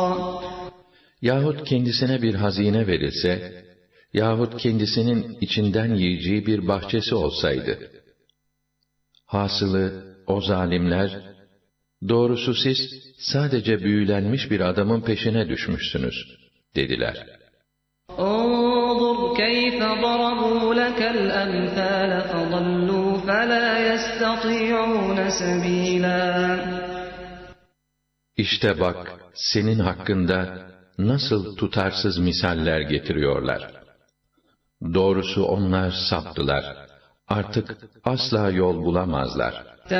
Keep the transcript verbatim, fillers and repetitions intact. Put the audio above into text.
Yahut kendisine bir hazine verilse, yahut kendisinin içinden yiyeceği bir bahçesi olsaydı. Hasılı, o zalimler, doğrusu siz sadece büyülenmiş bir adamın peşine düşmüşsünüz, dediler. انظُرْ كَيْفَ ضَرَبُوا لَكَ الْأَمْثَالَ فَضَلُّوا فَلَا يَسْتَطِيعُونَ سَبِيلًا. İşte bak, senin hakkında nasıl tutarsız misaller getiriyorlar. Doğrusu onlar saptılar, artık asla yol bulamazlar.